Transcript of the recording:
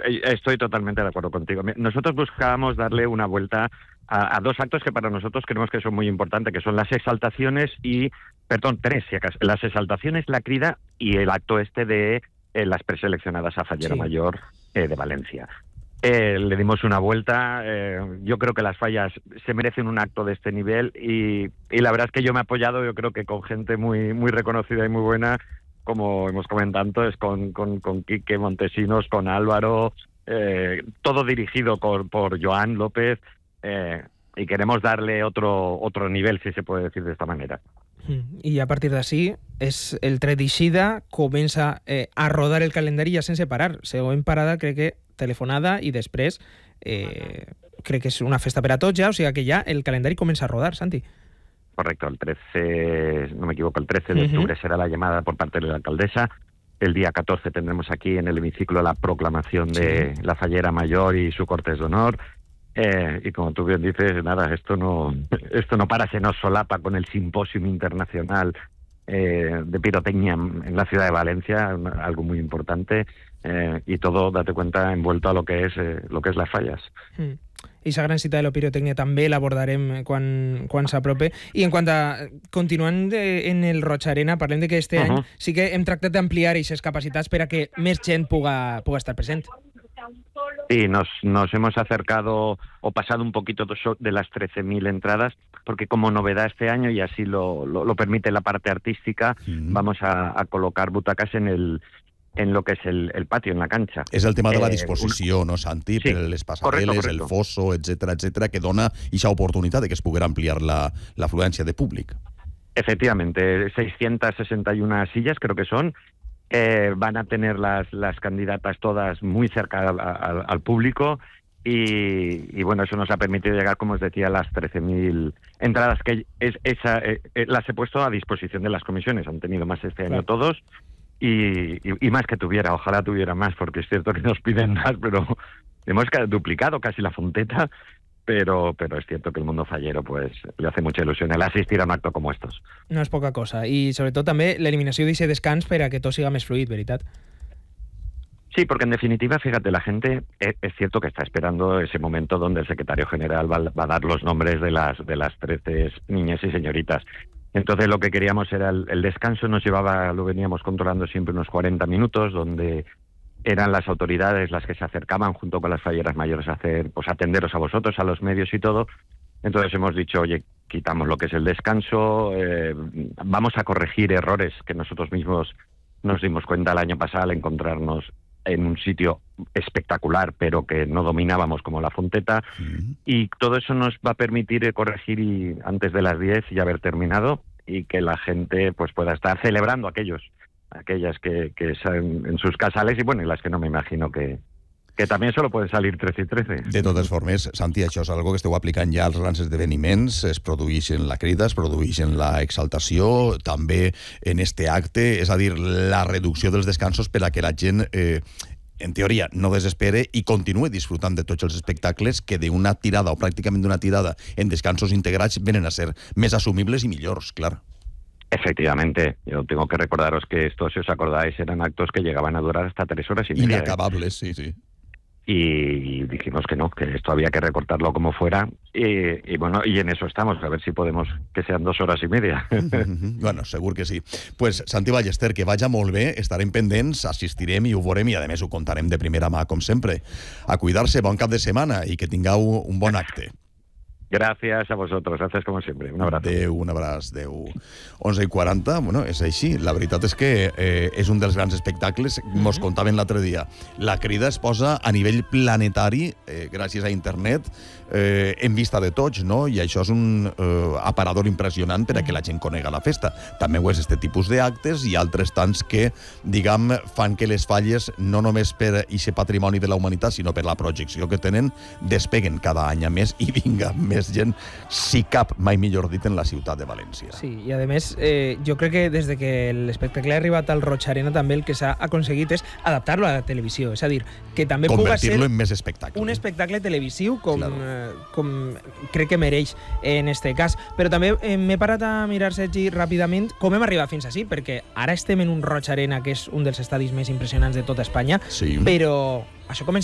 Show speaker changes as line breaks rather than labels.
Estoy totalmente de acuerdo contigo. Nosotros buscábamos darle una vuelta a dos actos que para nosotros creemos que son muy importantes, que son las exaltaciones tres, si acaso. Las exaltaciones, la crida y el acto de las preseleccionadas a Fallera Mayor de Valencia. Le dimos una vuelta. Yo creo que las fallas se merecen un acto de este nivel y la verdad es que yo me he apoyado, yo creo que con gente muy, muy reconocida y muy buena, como hemos comentado antes, con Quique Montesinos, con Álvaro, todo dirigido por Joan López, y queremos darle otro nivel, si se puede decir de esta manera.
I a partir d'ací és el tret d'eixida, comença a rodar el calendari ja sense parar. Següent parada, crec que telefonada i després crec que és una festa per a tots ja, o sigui que ja el calendari comença a rodar, Santi.
Correcto, el 13, no me equivoco, el 13 de octubre será la llamada por parte de la alcaldesa. El día 14 tendremos aquí en el hemiciclo la proclamación de la Fallera Mayor y su Cortes de Honor. Y como tú bien dices, nada, esto no para, se nos solapa con el Simposium Internacional de Pirotecnia en la ciudad de Valencia, algo muy importante, y todo, date cuenta, envuelto a lo que es las fallas.
I esa gran cita de la pirotècnia també l'abordarem quan s'aprope. I en quant a... Continuant en el Roig Arena, parlem de que este any sí que hem tractat d'ampliar aquestes capacitats per a que més gent puga estar present.
Sí, nos hemos acercado o pasado un poquito de las 13.000 entradas, porque como novedad este año, y así lo permite la parte artística, vamos a colocar butacas en lo que es el patio, en la cancha.
És el tema de la disposició, no, Santi? Sí, per les passarel·les, correcte. El fosso, etcètera, que dona aquesta oportunitat de que es poguera ampliar l'afluència de públic.
Efectivamente, 661 sillas creo que son. Van a tener las candidatas todas muy cerca al público y bueno, eso nos ha permitido llegar, como os decía, a las 13.000 entradas, que las he puesto a disposición de las comisiones. Han tenido más este año todos y más que ojalá tuviera más, porque es cierto que nos piden más, pero hemos duplicado casi la fonteta. Pero es cierto que el mundo fallero pues le hace mucha ilusión el asistir a un acto como estos.
No és poca cosa. I sobretot també l'eliminació d'aquest descans per a que tot siga més fluid, ¿veritat?
Sí, porque en definitiva, fíjate, la gente es cierto que está esperando ese momento donde el secretario general va a dar los nombres de las 13 niñas y señoritas. Entonces lo que queríamos era el descanso, lo veníamos controlando siempre unos 40 minutos, donde eran las autoridades las que se acercaban junto con las falleras mayores a atenderos a vosotros, a los medios y todo. Entonces hemos dicho, oye, quitamos lo que es el descanso, vamos a corregir errores que nosotros mismos nos dimos cuenta el año pasado al encontrarnos en un sitio espectacular, pero que no dominábamos como la Fonteta, y todo eso nos va a permitir corregir antes de las 10 y haber terminado, y que la gente pues pueda estar celebrando aquellas que están en sus casales, y bueno, y las que no, me imagino que també solo poden salir 13 i 13.
De totes formes, Santi, això és algo que esteu aplicant ja als grans esdeveniments, es produeixen la crida, es produeixen la exaltació, també en este acte, és a dir, la reducció dels descansos per a que la gent, en teoria, no desespere i continue disfrutant de tots els espectacles que d'una tirada, o pràcticament d'una tirada, en descansos integrats, venen a ser més assumibles i millors, clar.
Efectivamente, yo tengo que recordaros que estos, si os acordáis, eran actos que llegaban a durar hasta 3 horas y media.
Inacabables, sí.
Y dijimos que no, que esto había que recortarlo como fuera, y bueno, y en eso estamos, a ver si podemos que sean 2 horas y media.
Bueno, segur que sí. Pues, Santi Ballester, que vaya molt bé, estarem pendents, assistirem i ho veurem, i a més ho contarem de primera mà, com sempre. A cuidar-se, bon cap de setmana i que tingueu un bon acte.
Gracias a vosotros, gracias como siempre. Un abrazo.
Un abraç, adeu. 11:40, bueno, és així. La veritat és que és un dels grans espectacles. Mos contaven l'altre dia. La crida es posa a nivell planetari, gràcies a internet, en vista de tots, no? I això és un aparador impressionant per a que la gent conega la festa. També ho és este tipus d'actes i altres tants que, diguem, fan que les falles, no només per aquest patrimoni de la humanitat, sinó per la projecció que tenen, despeguen cada any a més i vinga, més gent, si cap, mai millor dit, en la ciutat de València.
Sí, i a més, jo crec que des de que l'espectacle ha arribat al Roig Arena també el que s'ha aconseguit és adaptar-lo a la televisió, és a dir, que també puga ser
convertir-lo en més espectacle.
Un espectacle televisiu com crec que mereix en este cas. Però també m'he parat a mirar, Sergi, ràpidament com hem arribat fins ací, perquè ara estem en un Roig Arena que és un dels estadis més impressionants de tota Espanya, però això comença